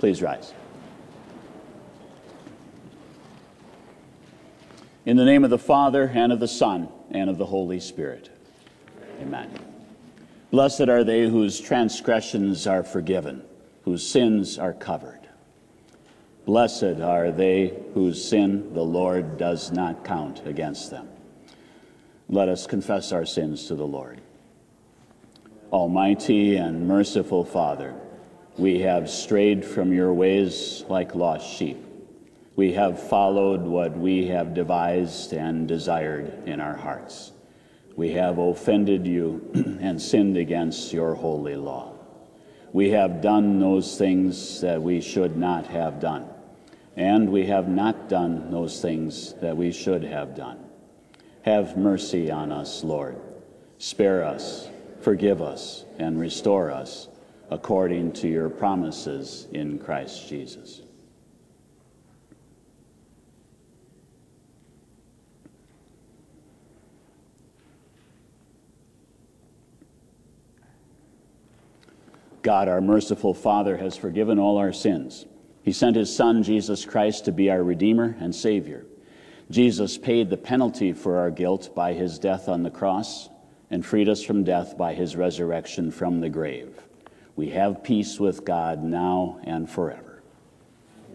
Please rise. In the name of the Father, and of the Son, and of the Holy Spirit. Amen. Blessed are they whose transgressions are forgiven, whose sins are covered. Blessed are they whose sin the Lord does not count against them. Let us confess our sins to the Lord. Almighty and merciful Father, we have strayed from your ways like lost sheep. We have followed what we have devised and desired in our hearts. We have offended you and sinned against your holy law. We have done those things that we should not have done, and we have not done those things that we should have done. Have mercy on us, Lord. Spare us, forgive us, and restore us according to your promises in Christ Jesus. God, our merciful Father, has forgiven all our sins. He sent his Son, Jesus Christ, to be our Redeemer and Savior. Jesus paid the penalty for our guilt by his death on the cross and freed us from death by his resurrection from the grave. We have peace with God now and forever.